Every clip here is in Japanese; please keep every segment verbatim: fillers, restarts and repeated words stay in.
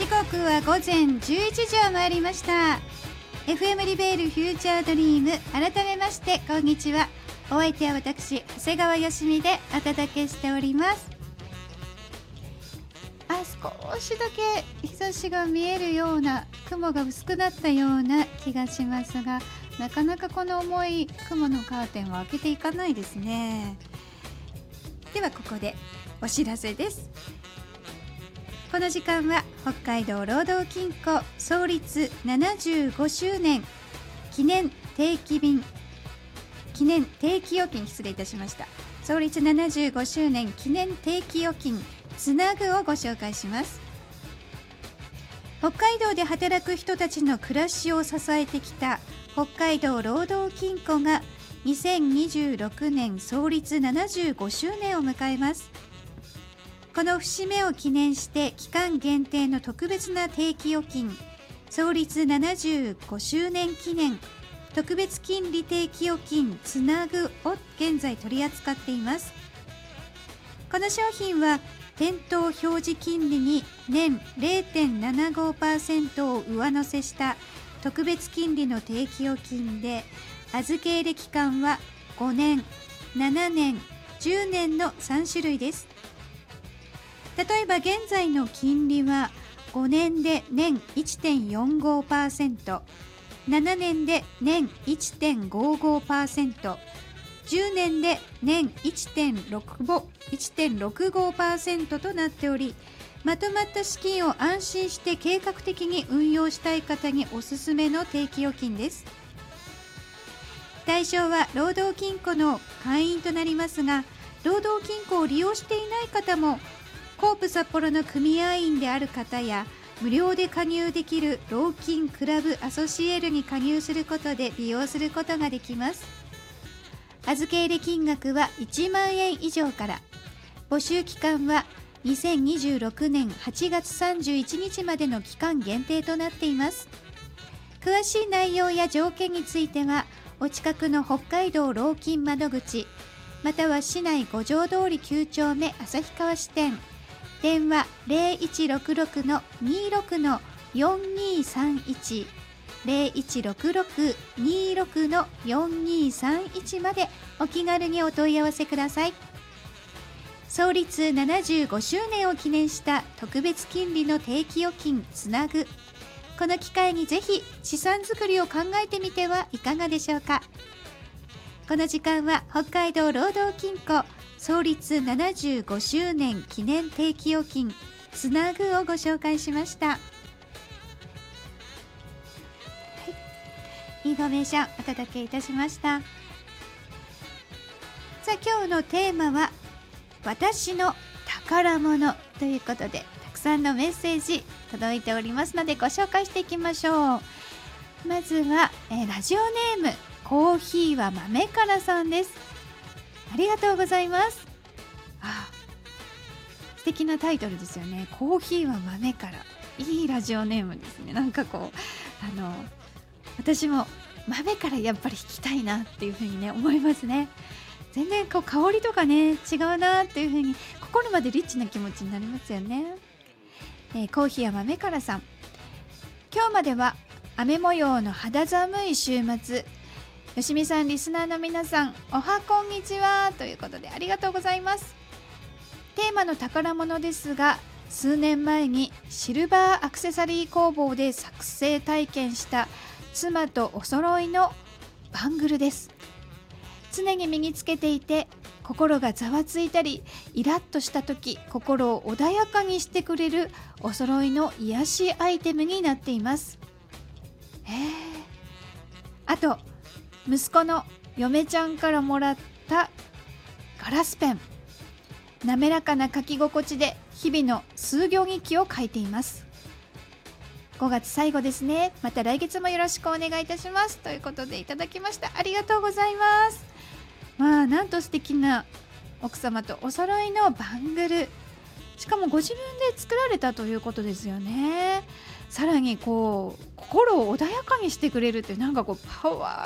時刻は午前じゅういちじを回りました。 エフエム リベールフューチャードリーム、改めましてこんにちは。お相手は私長谷川よしみでお届けしております。あ、少しだけ日差しが見えるような、雲が薄くなったような気がしますが、なかなかこの重い雲のカーテンは開けていかないですね。ではここでお知らせです。この時間は北海道労働金庫創立ななじゅうごしゅうねん記念定期便記念定期預金失礼いたしました創立ななじゅうごしゅうねん記念定期預金つなぐをご紹介します。北海道で働く人たちの暮らしを支えてきた北海道労働金庫がにせんにじゅうろくねん創立ななじゅうごしゅうねんを迎えます。この節目を記念して期間限定の特別な定期預金創立ななじゅうごしゅうねん記念特別金利定期預金つなぐを現在取り扱っています。この商品は店頭表示金利に年 ゼロてんななごパーセント を上乗せした特別金利の定期預金で、預け入れ期間はごねん、ななねん、じゅうねんのさんしゅるいです。例えば現在の金利はごねんで年 いってんよんごパーセント、ななねんで年 いってんごごパーセント、じゅうねんで年 いってんろくごパーセント となっており、まとまった資金を安心して計画的に運用したい方におすすめの定期預金です。対象は労働金庫の会員となりますが、労働金庫を利用していない方もコープ札幌の組合員である方や、無料で加入できる労金クラブアソシエールに加入することで利用することができます。預け入れ金額はいちまんえん以上から。募集期間はにせんにじゅうろくねんはちがつさんじゅういちにちまでの期間限定となっています。詳しい内容や条件についてはお近くの北海道労金窓口、または市内五条通りきゅうちょうめ旭川支店、電話 ゼロいちろくろく にろく よんにさんいち ゼロいちろくろく にろく よんにさんいちまでお気軽にお問い合わせください。創立ななじゅうごしゅうねんを記念した特別金利の定期預金つなぐ、この機会にぜひ資産作りを考えてみてはいかがでしょうか。この時間は北海道労働金庫創立ななじゅうごしゅうねん記念定期預金つなぐをご紹介しました。はい、インフォメーションお届けいたしました。さあ今日のテーマは私の宝物ということで、たくさんのメッセージ届いておりますのでご紹介していきましょう。まずは、えー、ラジオネームコーヒーは豆からさんです。ありがとうございます。あ、素敵なタイトルですよね。コーヒーは豆から、いいラジオネームですね。なんかこうあの私も豆からやっぱり弾きたいなっていう風にね思いますね。全然こう香りとかね違うなっていう風に心までリッチな気持ちになりますよね。えー、コーヒーは豆からさん、今日までは雨模様の肌寒い週末、よしみさん、リスナーの皆さん、おはこんにちはということでありがとうございます。テーマの宝物ですが、数年前にシルバーアクセサリー工房で作成体験した妻とお揃いのバングルです。常に身につけていて、心がざわついたりイラッとした時、心を穏やかにしてくれるお揃いの癒しアイテムになっています。へー。あと息子の嫁ちゃんからもらったガラスペン、滑らかな書き心地で日々の数行日記を書いています。ごがつ最後ですね。また来月もよろしくお願いいたしますということでいただきました。ありがとうございます。まあなんと素敵な奥様とお揃いのバングル、しかもご自分で作られたということですよね。さらにこう心を穏やかにしてくれるって、なんかこうパワー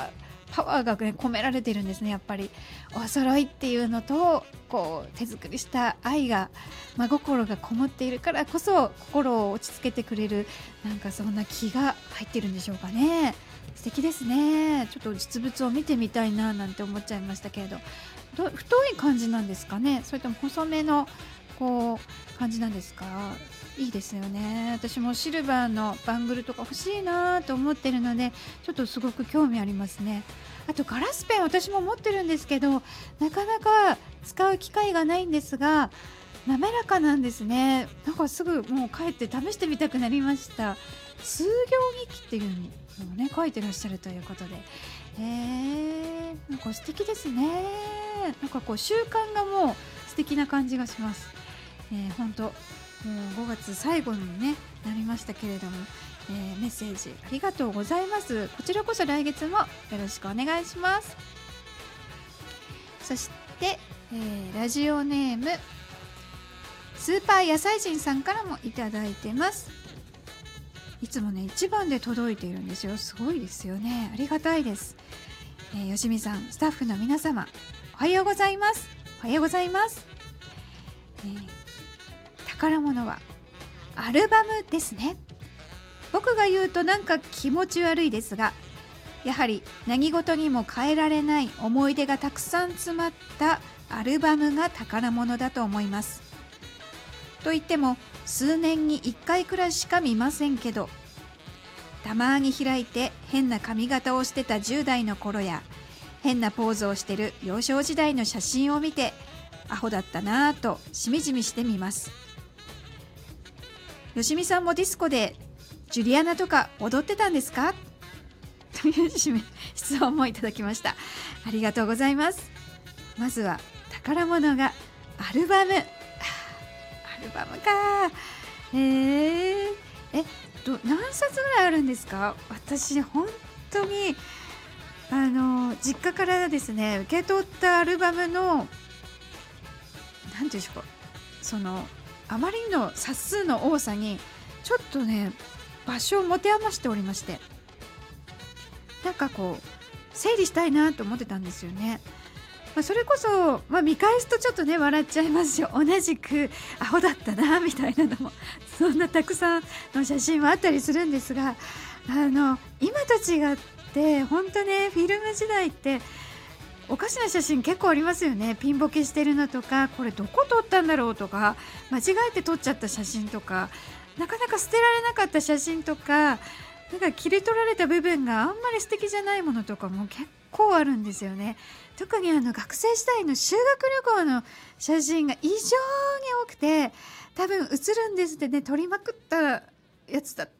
パワーが、ね、込められてるんですね。やっぱりお揃いっていうのとこう手作りした愛が真心がこもっているからこそ心を落ち着けてくれる、なんかそんな気が入ってるんでしょうかね。素敵ですね。ちょっと実物を見てみたいななんて思っちゃいましたけれど、ど太い感じなんですかね、それとも細めのこう感じなんですか。いいですよね。私もシルバーのバングルとか欲しいなと思ってるので、ちょっとすごく興味ありますね。あとガラスペン私も持ってるんですけど、なかなか使う機会がないんですが、滑らかなんですね。なんかすぐもう帰って試してみたくなりました。数行日記っていうのをね書いてらっしゃるということで、へえ、なんか素敵ですね。なんかこう習慣がもう素敵な感じがします。えー、本当もうごがつ最後に、ね、なりましたけれども、えー、メッセージありがとうございます。こちらこそ来月もよろしくお願いします。そして、えー、ラジオネームスーパー野菜人さんからもいただいてます。いつもね一番で届いているんですよ。すごいですよね。ありがたいです。えー、よしみさん、スタッフの皆様、おはようございます。おはようございます。えー宝物はアルバムですね。僕が言うとなんか気持ち悪いですが、やはり何事にも変えられない思い出がたくさん詰まったアルバムが宝物だと思います。と言っても数年にいっかいくらいしか見ませんけど、たまに開いて変な髪型をしてたじゅう代の頃や変なポーズをしてる幼少時代の写真を見て、アホだったなぁとしみじみしてみます。よしみさんもディスコでジュリアナとか踊ってたんですかという質問もいただきました。ありがとうございます。まずは宝物がアルバム、アルバムか。えー、えど何冊ぐらいあるんですか。私本当にあの実家からですね受け取ったアルバムの何て言うんでしょうか、そのあまりの冊数の多さにちょっとね場所を持て余しておりまして、なんかこう整理したいなと思ってたんですよね。まあ、それこそ、まあ、見返すとちょっとね笑っちゃいますよ。同じくアホだったなみたいなのもそんなたくさんの写真はあったりするんですが、あの今と違って本当ねフィルム時代っておかしな写真結構ありますよね。ピンボケしてるのとか、これどこ撮ったんだろうとか、間違えて撮っちゃった写真とか、なかなか捨てられなかった写真とか、なんか切り取られた部分があんまり素敵じゃないものとかも結構あるんですよね。特にあの学生時代の修学旅行の写真が異常に多くて、多分写るんですってね撮りまくったやつだっ